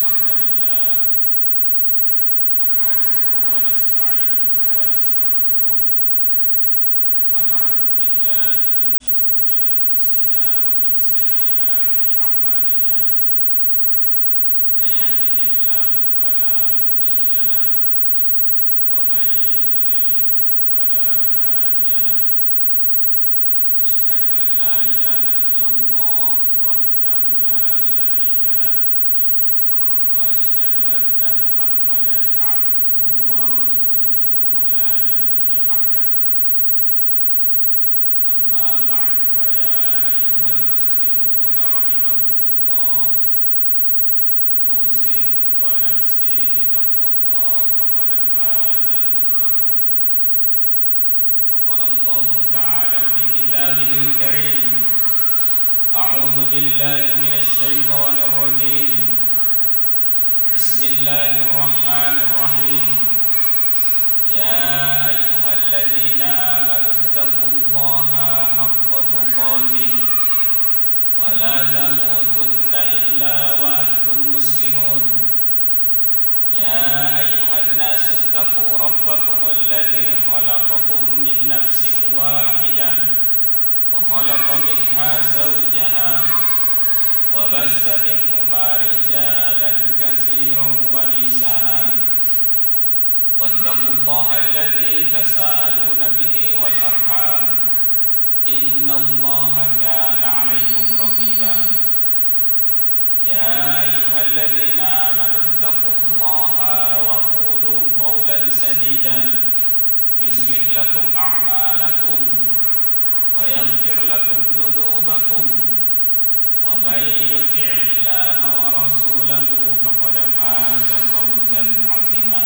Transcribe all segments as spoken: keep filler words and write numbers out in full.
الحمد لله نحمده ونستعينه ونستغفره ونعوذ بالله من شرور أنفسنا ومن سيئات أعمالنا من يهده الله فلا مضل له ومن يضلله فلا هادي له أشهد أن لا إله إلا الله وحده لا شريك له وأشهد أن محمدا عبده ورسوله لا نبي بعده أما بعد فيا أيها المسلمون رحمكم الله أوصيكم ونفسي بتقوى الله فقد فاز المتقون. فقال الله تعالى في كتابه الكريم أعوذ بالله من الشيطان الرجيم بسم الله الرحمن الرحيم يا أيها الذين آمنوا اتقوا الله حق تقاته ولا تموتن إلا وأنتم مسلمون. يا أيها الناس اتقوا ربكم الذي خلقكم من نفس واحدة وخلق منها زوجها وبث منهما رجالا كثيرا ونساء واتقوا الله الذي تساءلون به والأرحام إن الله كان عليكم رقيبا. يا أيها الذين آمنوا اتقوا الله وقولوا قولا سديدا يصلح لكم أعمالكم ويغفر لكم ذنوبكم ومن يطع الله ورسوله فقد فاز فوزا عظيما.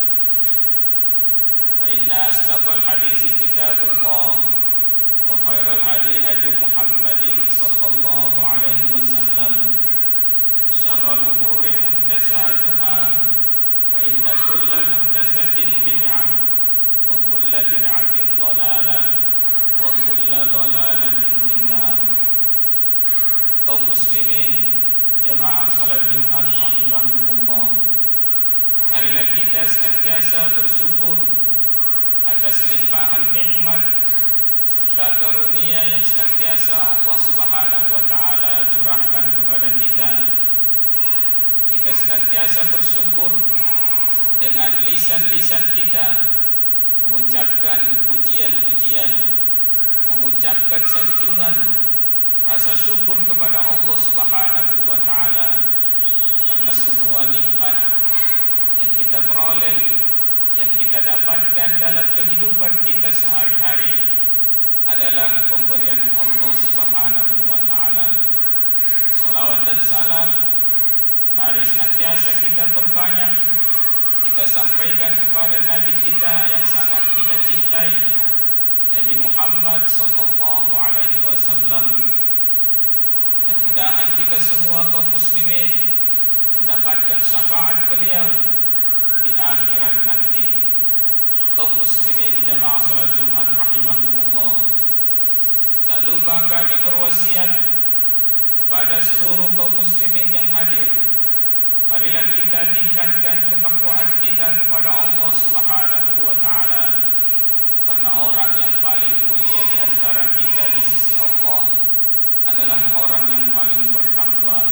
فإن أصدق الحديث كتاب الله وخير الهدي هدي محمد صلى الله عليه وسلم وشر الأمور محدثاتها فإن كل محدثة بدعة وكل بدعة ضلالة وكل ضلالة في النار. Kaum muslimin jemaah salat Jumat rahimakumullah, marilah kita senantiasa bersyukur atas limpahan nikmat serta karunia yang senantiasa Allah Subhanahu wa taala curahkan kepada kita. Kita senantiasa bersyukur dengan lisan-lisan kita mengucapkan pujian-pujian, mengucapkan sanjungan, rasa syukur kepada Allah Subhanahu wa taala karena semua nikmat yang kita peroleh, yang kita dapatkan dalam kehidupan kita sehari-hari adalah pemberian Allah Subhanahu wa taala. Salawat dan salam mari senantiasa kita perbanyak, kita sampaikan kepada Nabi kita yang sangat kita cintai, Nabi Muhammad sallallahu alaihi wasallam. Mudah-mudahan kita semua kaum muslimin mendapatkan syafaat beliau di akhirat nanti. Kaum muslimin jamaah salat Jumat rahimakumullah, tak lupa kami berwasiat kepada seluruh kaum muslimin yang hadir, marilah kita tingkatkan ketakwaan kita kepada Allah Subhanahu wa taala, karena orang yang paling mulia di antara kita di sisi Allah adalah orang yang paling bertakwa.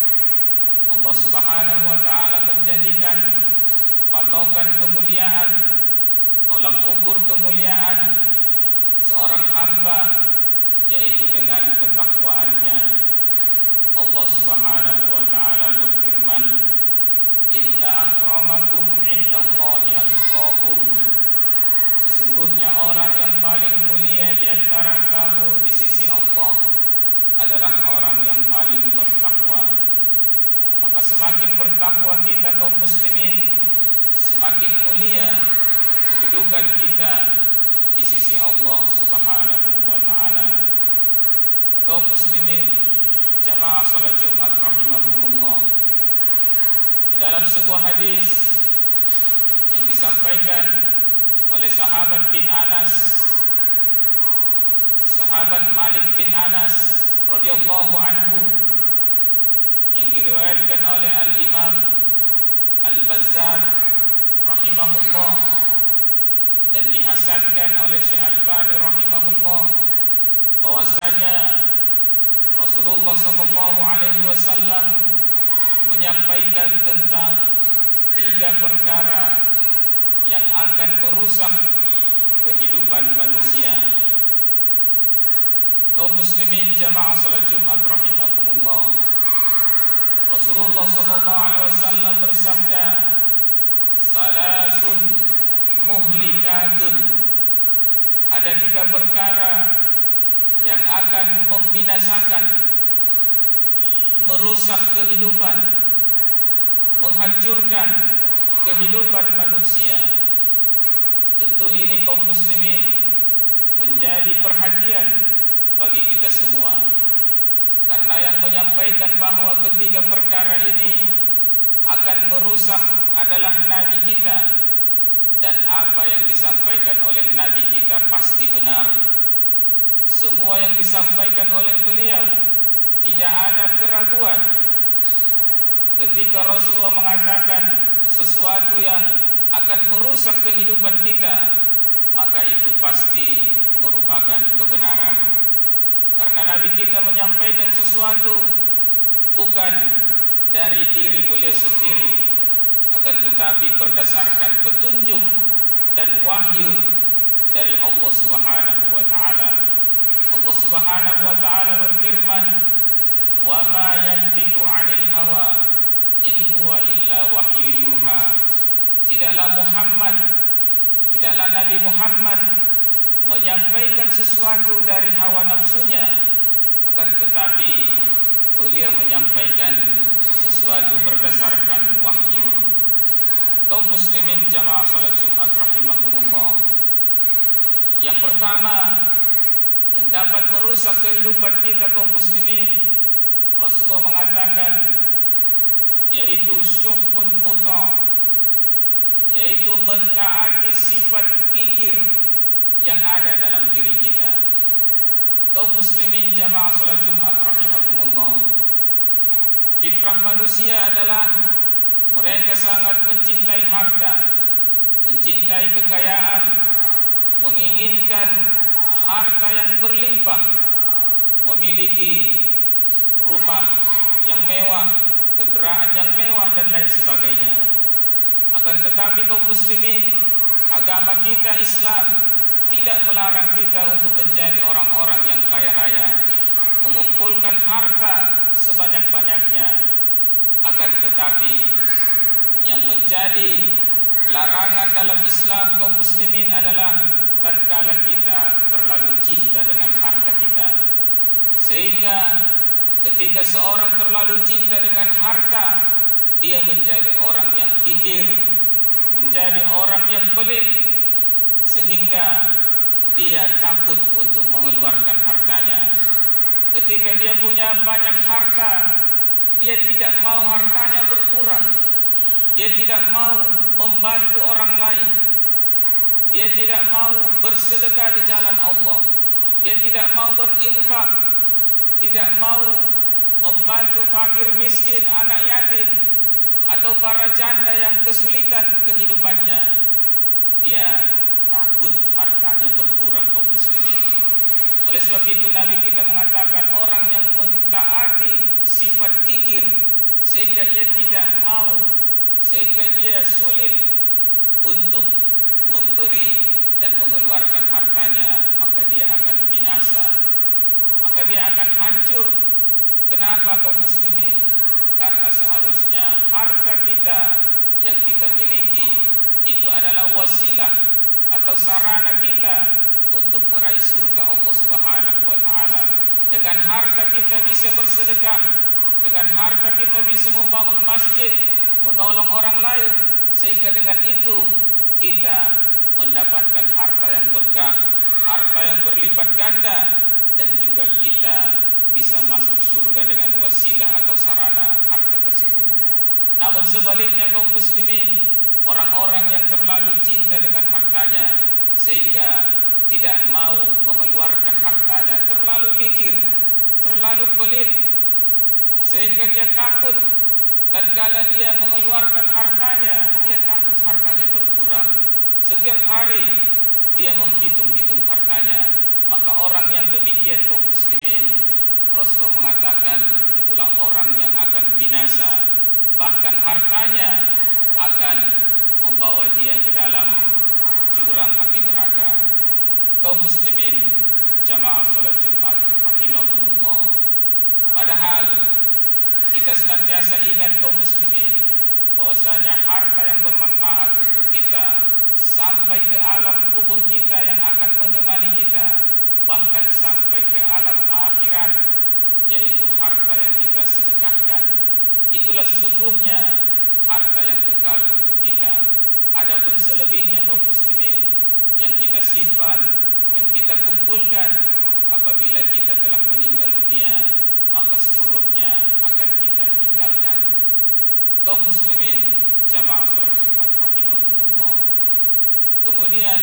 Allah Subhanahu wa taala menjadikan patokan kemuliaan, tolak ukur kemuliaan seorang hamba yaitu dengan ketakwaannya. Allah Subhanahu wa taala berfirman, "Inna akramakum indallahi atqakum." Sesungguhnya orang yang paling mulia di antara kamu di sisi Allah adalah orang yang paling bertakwa. Maka semakin bertakwa kita kaum muslimin, semakin mulia kedudukan kita di sisi Allah Subhanahu wa taala. Kaum muslimin jamaah salat Jumat rahimakumullah, di dalam sebuah hadis yang disampaikan oleh sahabat bin Anas, sahabat Malik bin Anas radhiyallahu anhu, yang diriwayatkan oleh Al-Imam Al-Bazzar rahimahullah dan dihasankan oleh Syekh Albani rahimahullah, bahwasanya Rasulullah sallallahu alaihi wasallam menyampaikan tentang tiga perkara yang akan merusak kehidupan manusia. Kaum muslimin jamaah salat Jumat rahimakumullah, Rasulullah sallallahu alaihi wasallam bersabda, salasun muhlikatun, ada tiga perkara yang akan membinasakan, merusak kehidupan, menghancurkan kehidupan manusia. Tentu ini kaum muslimin menjadi perhatian bagi kita semua, karena yang menyampaikan bahwa ketiga perkara ini akan merusak adalah Nabi kita, dan apa yang disampaikan oleh Nabi kita pasti benar. Semua yang disampaikan oleh beliau tidak ada keraguan. Ketika Rasulullah mengatakan sesuatu yang akan merusak kehidupan kita, maka itu pasti merupakan kebenaran. Karena Nabi kita menyampaikan sesuatu bukan dari diri beliau sendiri, akan tetapi berdasarkan petunjuk dan wahyu dari Allah Subhanahu wa taala. Allah Subhanahu wa taala berfirman, "Wa ma yantiqu 'anil hawa in huwa illa wahyu yuha." Tidaklah Muhammad, tidaklah Nabi Muhammad menyampaikan sesuatu dari hawa nafsunya, akan tetapi beliau menyampaikan sesuatu berdasarkan wahyu. Kaum muslimin jamaah salat Jumat rahimakumullah, yang pertama yang dapat merusak kehidupan kita kaum muslimin, Rasulullah mengatakan, yaitu syuhun muta', yaitu mentaati sifat kikir yang ada dalam diri kita. Kaum muslimin jamaah salat Jumat rahimakumullah, fitrah manusia adalah mereka sangat mencintai harta, mencintai kekayaan, menginginkan harta yang berlimpah, memiliki rumah yang mewah, kendaraan yang mewah dan lain sebagainya. Akan tetapi kaum muslimin, agama kita Islam tidak melarang kita untuk menjadi orang-orang yang kaya raya, mengumpulkan harta sebanyak-banyaknya. Akan tetapi yang menjadi larangan dalam Islam kaum muslimin adalah tatkala kita terlalu cinta dengan harta kita, sehingga ketika seorang terlalu cinta dengan harta, dia menjadi orang yang kikir, menjadi orang yang pelit, sehingga dia takut untuk mengeluarkan hartanya. Ketika dia punya banyak harta, dia tidak mau hartanya berkurang. Dia tidak mau membantu orang lain. Dia tidak mau bersedekah di jalan Allah. Dia tidak mau berinfak, tidak mau membantu fakir miskin, anak yatim, atau para janda yang kesulitan kehidupannya. Dia takut hartanya berkurang kaum muslimin. Oleh sebab itu Nabi kita mengatakan, orang yang mentaati sifat kikir sehingga ia tidak mau, sehingga dia sulit untuk memberi dan mengeluarkan hartanya, maka dia akan binasa, maka dia akan hancur. Kenapa kaum muslimin? Karena seharusnya harta kita yang kita miliki itu adalah wasilah atau sarana kita untuk meraih surga Allah Subhanahu wa taala. Dengan harta kita bisa bersedekah, dengan harta kita bisa membangun masjid, menolong orang lain, sehingga dengan itu kita mendapatkan harta yang berkah, harta yang berlipat ganda, dan juga kita bisa masuk surga dengan wasilah atau sarana harta tersebut. Namun sebaliknya kaum muslimin, orang-orang yang terlalu cinta dengan hartanya sehingga tidak mau mengeluarkan hartanya, terlalu kikir, terlalu pelit, sehingga dia takut tatkala dia mengeluarkan hartanya, dia takut hartanya berkurang. Setiap hari dia menghitung-hitung hartanya. Maka orang yang demikian kaum muslimin, Rasulullah mengatakan itulah orang yang akan binasa, bahkan hartanya akan membawa dia ke dalam jurang api neraka. Kaum muslimin jamaah salat Jumat rahimakumullah, padahal kita senantiasa ingat kaum muslimin bahwasanya harta yang bermanfaat untuk kita sampai ke alam kubur kita yang akan menemani kita, bahkan sampai ke alam akhirat, yaitu harta yang kita sedekahkan. Itulah sesungguhnya harta yang kekal untuk kita. Adapun selebihnya kaum muslimin yang kita simpan, yang kita kumpulkan, apabila kita telah meninggal dunia, maka seluruhnya akan kita tinggalkan. Kaum muslimin jamaah salat Jumat rahimakumullah. Kemudian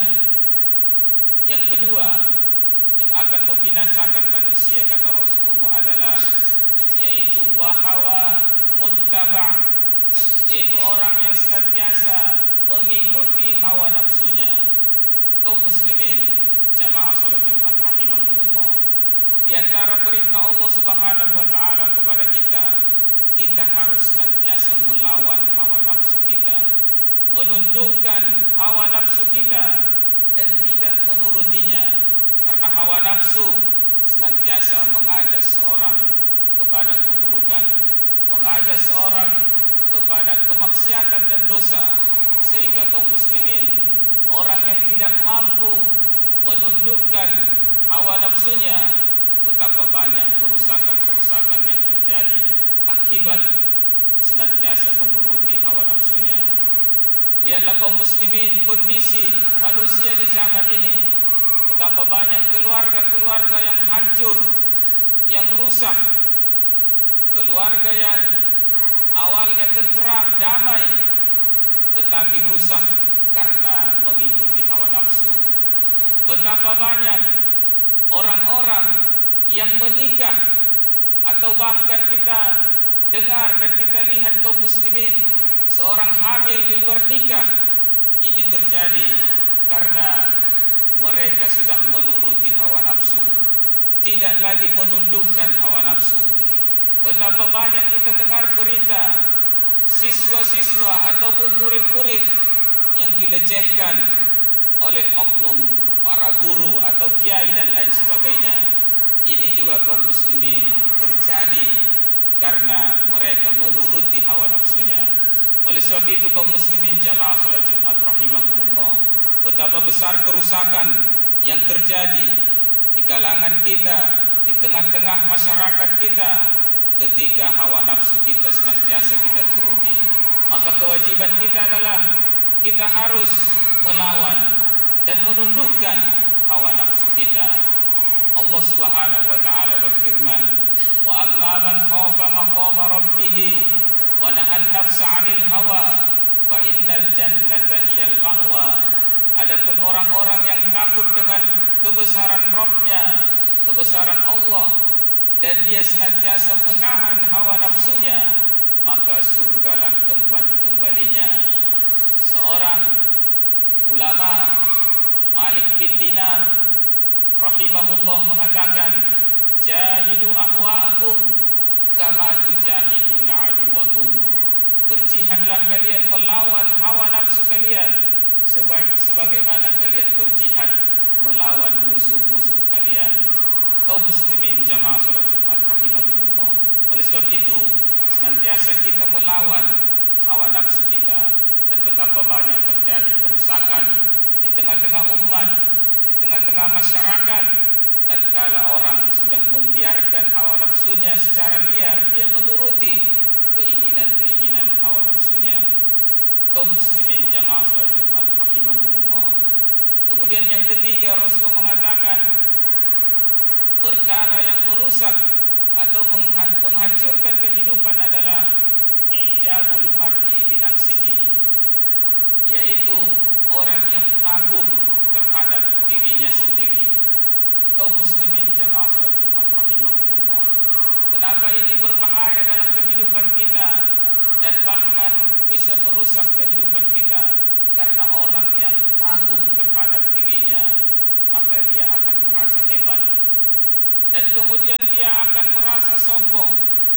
yang kedua yang akan membinasakan manusia, kata Rasulullah, adalah yaitu wahawa muttaba', yaitu orang yang senantiasa mengikuti hawa nafsunya. Kaum muslimin jamaah salat Jumat rahimakumullah, di antara perintah Allah Subhanahu wa taala kepada kita, kita harus senantiasa melawan hawa nafsu kita, menundukkan hawa nafsu kita dan tidak menurutinya. Karena hawa nafsu senantiasa mengajak seorang kepada keburukan, mengajak seorang kepada kemaksiatan dan dosa. Sehingga kaum muslimin, orang yang tidak mampu menundukkan hawa nafsunya, betapa banyak kerusakan-kerusakan yang terjadi akibat senantiasa menuruti hawa nafsunya. Lihatlah kaum muslimin kondisi manusia di zaman ini, betapa banyak keluarga-keluarga yang hancur, yang rusak. Keluarga yang awalnya tentram, damai, tetapi rusak karena mengikuti hawa nafsu. Betapa banyak orang-orang yang menikah, atau bahkan kita dengar dan kita lihat kaum muslimin, seorang hamil di luar nikah. Ini terjadi karena mereka sudah menuruti hawa nafsu, tidak lagi menundukkan hawa nafsu. Betapa banyak kita dengar berita siswa-siswa ataupun murid-murid yang dilecehkan oleh oknum para guru atau kiai dan lain sebagainya. Ini juga kaum muslimin terjadi karena mereka menuruti hawa nafsunya. Oleh sebab itu kaum muslimin jamaah salat Jumat rahimakumullah, betapa besar kerusakan yang terjadi di kalangan kita, di tengah-tengah masyarakat kita, ketika hawa nafsu kita senantiasa kita turuti. Maka kewajiban kita adalah kita harus melawan dan menundukkan hawa nafsu kita. Allah Subhanahu wa taala berfirman, "Wa amma man khafa maqama rabbih wa nahan nafsa 'anil hawa fa innal jannata hiyal ma'wa." Adapun orang-orang yang takut dengan kebesaran Rabb-Nya, kebesaran Allah, dan dia senantiasa menahan hawa nafsunya, maka surgalah tempat kembalinya. Seorang ulama, Malik bin Dinar rahimahullah, mengatakan, "Jahidu ahwa'akum kama tujahiduna aduwakum." Berjihadlah kalian melawan hawa nafsu kalian sebagaimana kalian berjihad melawan musuh-musuh kalian. Kaum muslimin jamaah salat Jumat rahimakumullah, oleh sebab itu senantiasa kita melawan hawa nafsu kita. Dan betapa banyak terjadi kerusakan di tengah-tengah umat, di tengah-tengah masyarakat, tatkala orang sudah membiarkan hawa nafsunya secara liar, dia menuruti keinginan-keinginan hawa nafsunya. Kaum muslimin jamaah salat Jumat rahimakumullah. Kemudian yang ketiga, Rasulullah mengatakan perkara yang merusak atau menghancurkan kehidupan adalah i'jabul mar'i binafsihi, yaitu orang yang kagum terhadap dirinya sendiri. Kaum muslimin jamaah salat Jumat rahimakumullah, Kenapa ini berbahaya dalam kehidupan kita dan bahkan bisa merusak kehidupan kita? Karena orang yang kagum terhadap dirinya, maka dia akan merasa hebat, dan kemudian dia akan merasa sombong.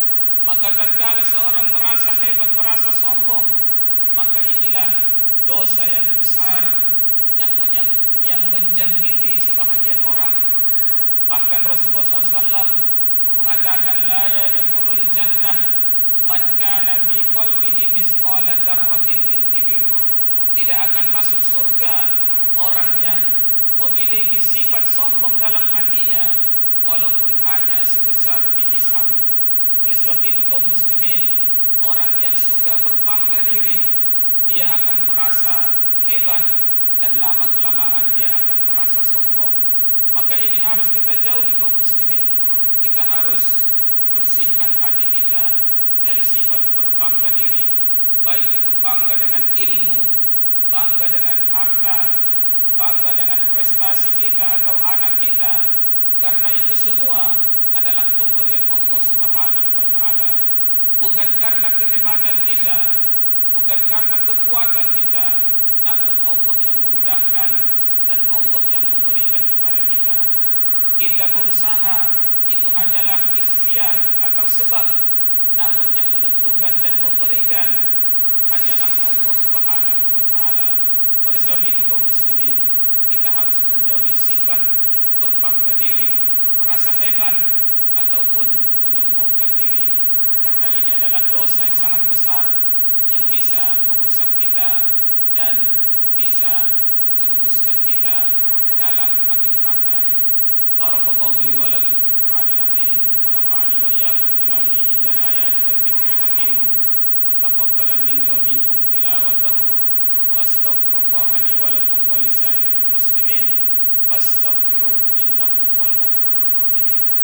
Maka tatkala seorang merasa hebat, merasa sombong, maka inilah dosa yang besar yang yang menjangkiti sebahagian orang. Bahkan Rasulullah shallallahu alaihi wasallam mengatakan, la yadkhulul jannah man kana fi qalbihi misqala dzarratin min kibir. Tidak akan masuk surga orang yang memiliki sifat sombong dalam hatinya, walaupun hanya sebesar biji sawi. Oleh sebab itu kaum muslimin, orang yang suka berbangga diri, dia akan merasa hebat, dan lama kelamaan dia akan merasa sombong. Maka ini harus kita jauhi kaum muslimin. Kita harus bersihkan hati kita dari sifat berbangga diri, baik itu bangga dengan ilmu, bangga dengan harta, bangga dengan prestasi kita atau anak kita, karena itu semua adalah pemberian Allah Subhanahu wa taala. Bukan karena kehebatan kita, bukan karena kekuatan kita, namun Allah yang memudahkan dan Allah yang memberikan kepada kita. Kita berusaha, itu hanyalah ikhtiar atau sebab, namun yang menentukan dan memberikan hanyalah Allah Subhanahu wa taala. Oleh sebab itu kaum muslimin, kita harus menjauhi sifat berbangga diri, merasa hebat ataupun menyombongkan diri, karena ini adalah dosa yang sangat besar yang bisa merusak kita dan bisa menjerumuskan kita ke dalam api neraka. Barakallahu li wa lakum fil Qur'anil azim, wa nafa'ani wa iyyakum bima fihi minal ayati wa dzikril hakim, wa taqabbala minni wa minkum tilawatahu, wa astaghfirullaha li wa lakum wa lisairil muslimin fastaghfiruhu innahu huwal ghafurur rahim.